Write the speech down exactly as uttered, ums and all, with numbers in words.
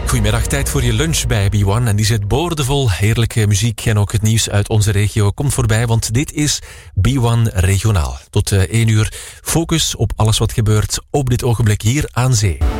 Goedemiddag, tijd voor je lunch bij B one. En die zit boordevol heerlijke muziek en ook het nieuws uit onze regio komt voorbij, want dit is B one Regionaal. Tot uh, één uur focus op alles wat gebeurt op dit ogenblik hier aan zee.